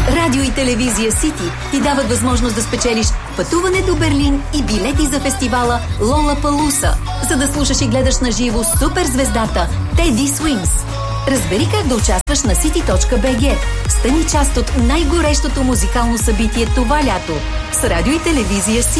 Радио и телевизия Сити ти дават възможност да спечелиш пътуване до Берлин и билети за фестивала Лолапалуса, за да слушаш и гледаш на живо суперзвездата Теди Свинкс. Разбери как да участваш на city.bg. Стани част от най-горещото музикално събитие това лято с радио и телевизия Сити.